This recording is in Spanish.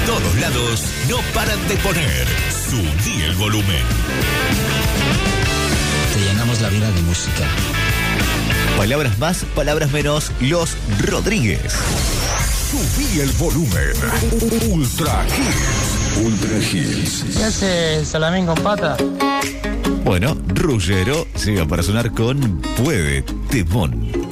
todos lados no paran de poner Subí el Volumen. Te llenamos la vida de música. Palabras más, palabras menos, Los Rodríguez. Subí el Volumen. Ultra Hits. Ultra Hits. ¿Qué hace Salamín con pata? Bueno, Ruggero llega para sonar con Puede, temón.